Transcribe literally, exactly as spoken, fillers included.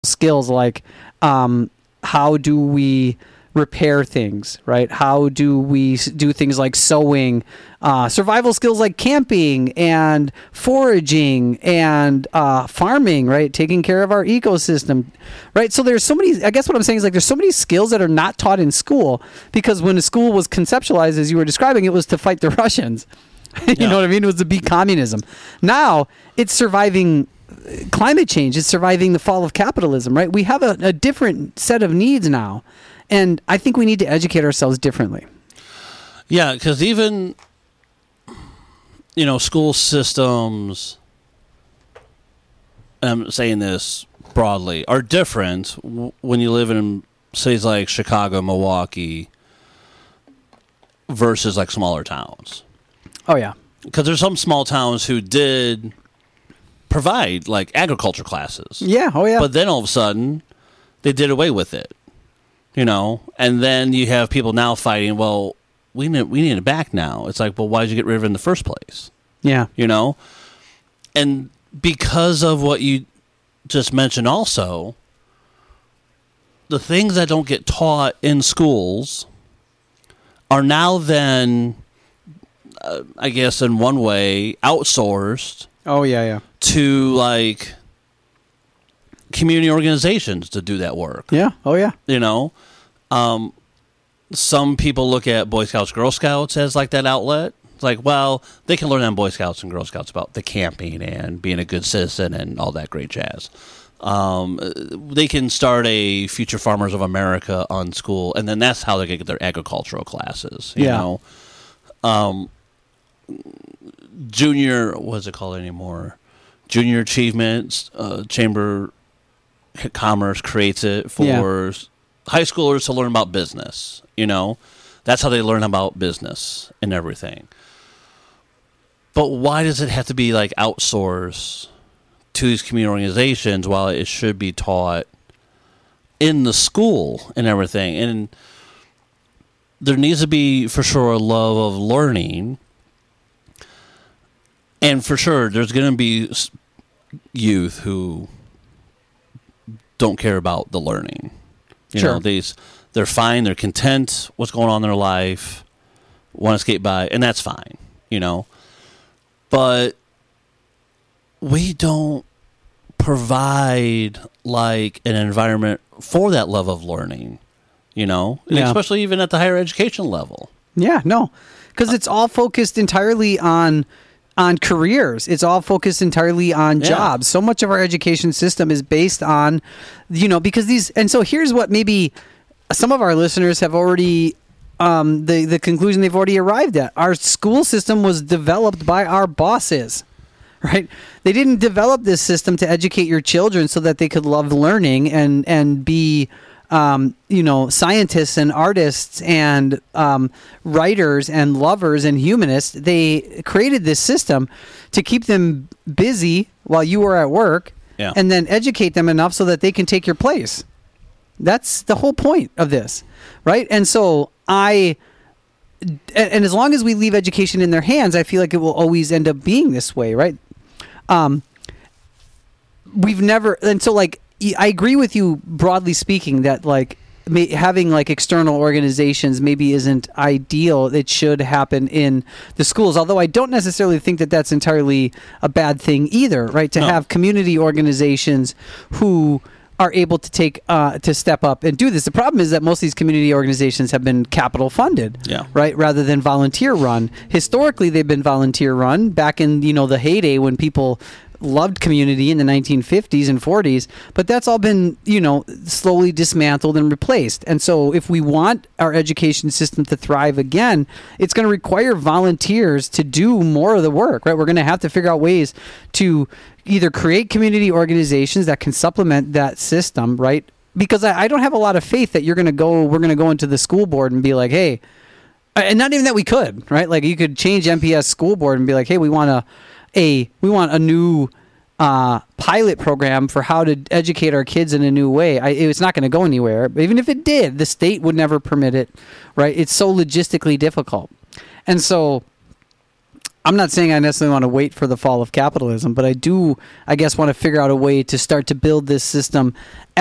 skills like um, how do we repair things, right? How do we do things like sewing, uh, survival skills like camping and foraging and uh, farming, right? Taking care of our ecosystem, right? So there's so many, I guess what I'm saying is like there's so many skills that are not taught in school because when the school was conceptualized, as you were describing, it was to fight the Russians. you yeah. know what I mean? It was to beat communism. Now it's surviving climate change. It's surviving the fall of capitalism, right? We have a, a different set of needs now. And I think we need to educate ourselves differently. Yeah, because even, you know, school systems, and I'm saying this broadly, are different w- when you live in cities like Chicago, Milwaukee, versus like smaller towns. Oh, yeah. Because there's some small towns who did provide like agriculture classes. Yeah, oh, yeah. But then all of a sudden, they did away with it. You know, and then you have people now fighting, well, we need, we need it back now. It's like, well, why did you get rid of it in the first place? Yeah. You know? And because of what you just mentioned also, the things that don't get taught in schools are now then, uh, I guess in one way, outsourced. Oh, yeah, yeah. To, like, community organizations to do that work. Yeah. Oh, yeah. You know, um, some people look at Boy Scouts, Girl Scouts as like that outlet. It's like, well, they can learn on Boy Scouts and Girl Scouts about the camping and being a good citizen and all that great jazz. Um, they can start a Future Farmers of America on school, and then that's how they get their agricultural classes. You yeah. know, um, junior, what's it called anymore? Junior Achievements, uh, Chamber Commerce creates it for yeah. high schoolers to learn about business. You know, that's how they learn about business and everything. But why does it have to be like outsourced to these community organizations while it should be taught in the school and everything? And there needs to be for sure a love of learning, and for sure there's going to be youth who don't care about the learning. You sure. know, these they're fine, they're content, what's going on in their life, want to skate by, and that's fine, you know. But we don't provide like an environment for that level of learning, you know, and yeah. especially even at the higher education level. Yeah, no, because it's all focused entirely on on careers. It's all focused entirely on yeah. jobs. So much of our education system is based on, you know, because these, and so here's what maybe some of our listeners have already, um, the, the conclusion they've already arrived at. Our school system was developed by our bosses, right? They didn't develop this system to educate your children so that they could love learning and, and be, Um, you know, scientists and artists and um, writers and lovers and humanists. They created this system to keep them busy while you were at work yeah. and then educate them enough so that they can take your place. That's the whole point of this, right? And so I, and as long as we leave education in their hands, I feel like it will always end up being this way, right? Um, we've never, and so like, I agree with you broadly speaking that like may, having like external organizations maybe isn't ideal. It should happen in the schools, although I don't necessarily think that that's entirely a bad thing either, right? To no. have community organizations who are able to take uh, to step up and do this. The problem is that most of these community organizations have been capital funded, yeah. right, rather than volunteer run. Historically, they've been volunteer run back in you know the heyday when people loved community in the nineteen fifties and forties, but that's all been, you know, slowly dismantled and replaced. And so if we want our education system to thrive again, it's going to require volunteers to do more of the work, right? We're going to have to figure out ways to either create community organizations that can supplement that system, right? Because I, I don't have a lot of faith that you're going to go, we're going to go into the school board and be like, hey, and not even that we could, right? Like you could change M P S school board and be like, hey, we want to, A, we want a new uh, pilot program for how to educate our kids in a new way. I, it's not going to go anywhere. But even if it did, the state would never permit it, right? It's so logistically difficult. And so I'm not saying I necessarily want to wait for the fall of capitalism, but I do, I guess, want to figure out a way to start to build this system